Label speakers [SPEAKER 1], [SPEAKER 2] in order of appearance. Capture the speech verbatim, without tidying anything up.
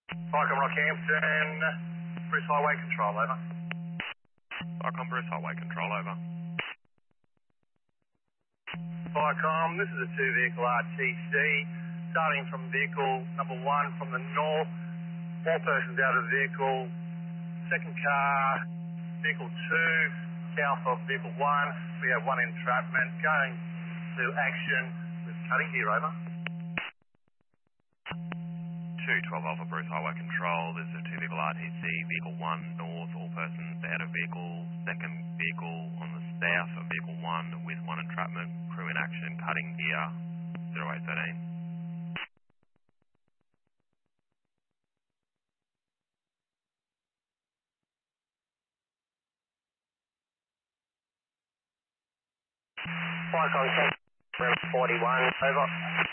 [SPEAKER 1] Vicom Rockhampton, Bruce Highway Control, over.
[SPEAKER 2] Vicom Bruce Highway Control, over.
[SPEAKER 1] Vicom, this is a two-vehicle R T C, starting from vehicle number one from the north, four persons out of vehicle, second car, vehicle two, south of vehicle one, we have one entrapment, going to action with cutting gear, over.
[SPEAKER 2] two twelve Alpha Bruce Highway Control, this is a two-vehicle R T C, vehicle one north, all persons out of vehicle, second vehicle on the south of vehicle one with one entrapment, crew in action, cutting gear, zero eight one three.
[SPEAKER 1] Vicom, forty-one, over.